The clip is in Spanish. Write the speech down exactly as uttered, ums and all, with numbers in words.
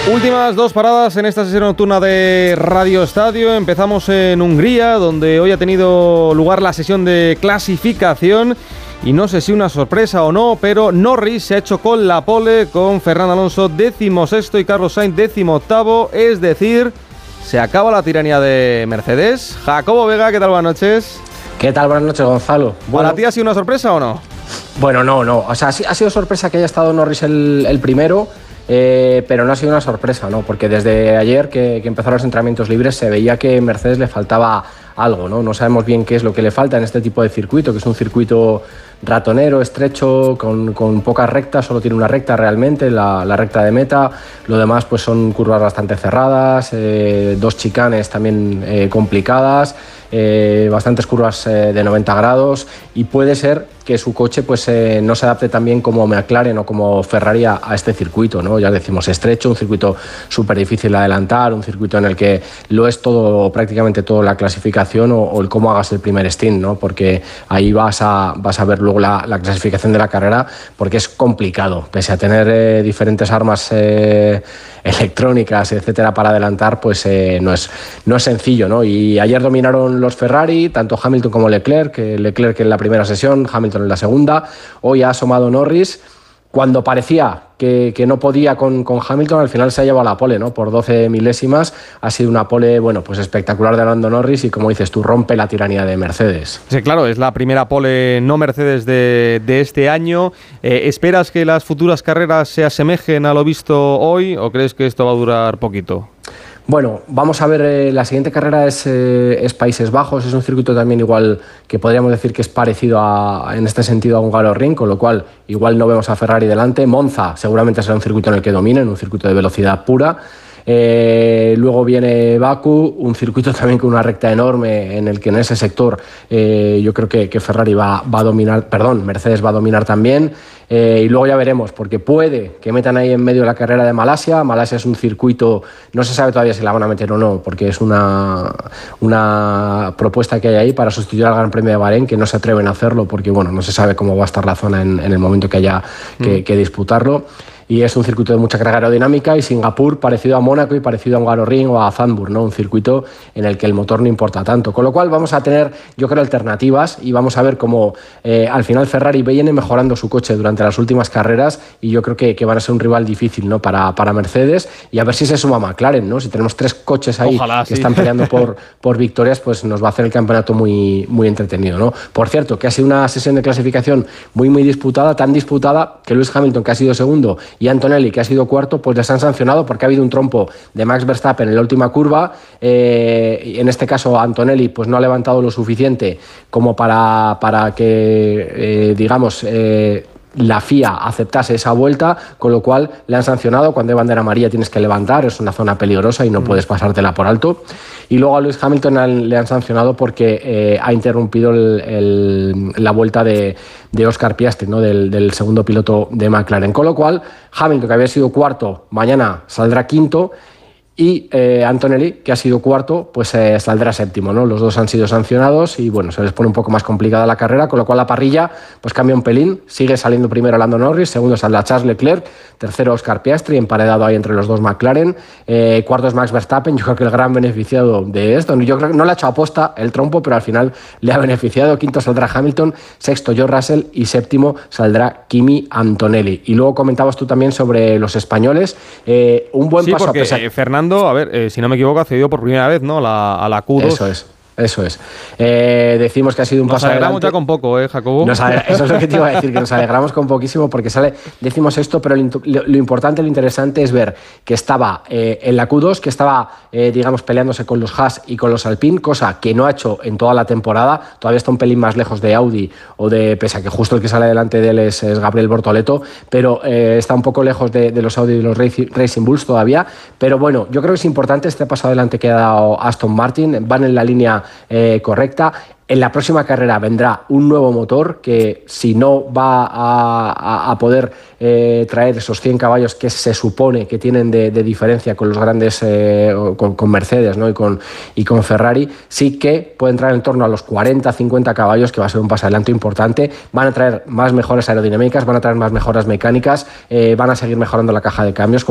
Últimas dos paradas en esta sesión nocturna de Radio Estadio. Empezamos en Hungría, donde hoy ha tenido lugar la sesión de clasificación. Y no sé si una sorpresa o no, pero Norris se ha hecho con la pole, con Fernando Alonso décimo sexto y Carlos Sainz décimo octavo. Es decir, se acaba la tiranía de Mercedes. Jacobo Vega, ¿qué tal? Buenas noches. ¿Qué tal? Buenas noches, Gonzalo. Bueno, ¿para ti ha sido una sorpresa o no? Bueno, no, no. O sea, ha sido sorpresa que haya estado Norris el, el primero. Eh, pero no ha sido una sorpresa, ¿no? Porque desde ayer que, que empezaron los entrenamientos libres se veía que a Mercedes le faltaba algo, ¿no? No sabemos bien qué es lo que le falta en este tipo de circuito, que es un circuito ratonero, estrecho, con, con pocas rectas, solo tiene una recta realmente, la, la recta de meta. Lo demás pues son curvas bastante cerradas, eh, dos chicanes también eh, complicadas, eh, bastantes curvas eh, de noventa grados, y puede ser que su coche pues eh, no se adapte tan bien como McLaren o como Ferrari a, a este circuito, ¿no? Ya decimos, estrecho, un circuito súper difícil de adelantar, un circuito en el que lo es todo, prácticamente todo, la clasificación o, o el cómo hagas el primer stint, ¿no? Porque ahí vas a, vas a ver luego la, la clasificación de la carrera, porque es complicado, pese a tener eh, diferentes armas eh, electrónicas, etcétera, para adelantar, pues eh, no, es, no es sencillo, ¿no? Y ayer dominaron los Ferrari, tanto Hamilton como Leclerc, que Leclerc en la primera sesión, Hamilton en la segunda. Hoy ha asomado Norris. Cuando parecía que, que no podía con, con Hamilton, al final se ha llevado la pole, ¿no? Por doce milésimas. Ha sido una pole, bueno, pues espectacular de Lando Norris y, como dices tú, rompe la tiranía de Mercedes. Sí, claro, es la primera pole no Mercedes de, de este año. Eh, ¿Esperas que las futuras carreras se asemejen a lo visto hoy o crees que esto va a durar poquito? Bueno, vamos a ver, eh, la siguiente carrera es, eh, es Países Bajos, es un circuito también igual que podríamos decir que es parecido a, en este sentido a Hungaroring, con lo cual igual no vemos a Ferrari delante. Monza seguramente será un circuito en el que dominen, un circuito de velocidad pura. Eh, luego viene Bakú, un circuito también con una recta enorme en el que en ese sector eh, yo creo que, que Ferrari va, va a dominar, perdón, Mercedes va a dominar también. Eh, y luego ya veremos, porque puede que metan ahí en medio la carrera de Malasia. Malasia es un circuito, no se sabe todavía si la van a meter o no, porque es una, una propuesta que hay ahí para sustituir al Gran Premio de Bahrein, que no se atreven a hacerlo porque bueno, no se sabe cómo va a estar la zona en, en el momento que haya que, que disputarlo. Y es un circuito de mucha carga aerodinámica, y Singapur parecido a Mónaco y parecido a Hungaroring o a Zandvoort, ¿no? Un circuito en el que el motor no importa tanto. Con lo cual vamos a tener, yo creo, alternativas, y vamos a ver cómo eh, al final Ferrari viene mejorando su coche durante las últimas carreras, y yo creo que, que van a ser un rival difícil, ¿no? para, para Mercedes, y a ver si se suma McLaren, ¿no? Si tenemos tres coches ahí Ojalá, que sí. están peleando por, por victorias, pues nos va a hacer el campeonato muy, muy entretenido, ¿no? Por cierto, que ha sido una sesión de clasificación muy, muy disputada, tan disputada que Lewis Hamilton, que ha sido segundo, y Antonelli, que ha sido cuarto, pues les han sancionado porque ha habido un trompo de Max Verstappen en la última curva. Eh, en este caso Antonelli pues no ha levantado lo suficiente como para, para que eh, digamos eh, la F I A aceptase esa vuelta, con lo cual le han sancionado. Cuando hay bandera amarilla tienes que levantar, es una zona peligrosa y no mm. puedes pasártela por alto. Y luego a Lewis Hamilton han, le han sancionado porque eh, ha interrumpido el, el, la vuelta de, de Oscar Piastri, ¿no? del, del segundo piloto de McLaren. Con lo cual Hamilton, que había sido cuarto, mañana saldrá quinto, y eh, Antonelli, que ha sido cuarto, pues eh, saldrá séptimo, ¿no? Los dos han sido sancionados y bueno, se les pone un poco más complicada la carrera, con lo cual la parrilla pues cambia un pelín. Sigue saliendo primero Lando Norris, segundo saldrá Charles Leclerc, tercero Oscar Piastri, emparedado ahí entre los dos McLaren, eh, cuarto es Max Verstappen. Yo creo que el gran beneficiado de esto, yo creo que no le ha hecho aposta el trompo, pero al final le ha beneficiado. Quinto saldrá Hamilton, sexto George Russell y séptimo saldrá Kimi Antonelli. Y luego comentabas tú también sobre los españoles, eh, un buen sí, paso porque, a pesar... eh, Fernando a ver, eh, si no me equivoco, ha cedido por primera vez, ¿no? La, a la Q dos. Eso es. Eso es. Eh, decimos que ha sido un nos paso alegramos adelante. ya con poco, ¿eh, Jacobo? Nos alegra, eso es lo que te iba a decir, que nos alegramos con poquísimo, porque sale, decimos esto, pero lo, lo importante, lo interesante es ver que estaba eh, en la Q dos, que estaba, eh, digamos, peleándose con los Haas y con los Alpine, cosa que no ha hecho en toda la temporada. Todavía está un pelín más lejos de Audi o de, pese a que justo el que sale delante de él es, es Gabriel Bortoleto, pero eh, está un poco lejos de, de los Audi y de los Racing Bulls todavía. Pero bueno, yo creo que es importante este paso adelante que ha dado Aston Martin. Van en la línea eh, correcta. En la próxima carrera vendrá un nuevo motor que, si no va a, a, a poder eh, traer esos cien caballos que se supone que tienen de, de diferencia con los grandes, eh, con, con Mercedes, ¿no? y, con, y con Ferrari, sí que puede entrar en torno a los cuarenta a cincuenta caballos, que va a ser un paso adelante importante. Van a traer más mejoras aerodinámicas, van a traer más mejoras mecánicas, eh, van a seguir mejorando la caja de cambios.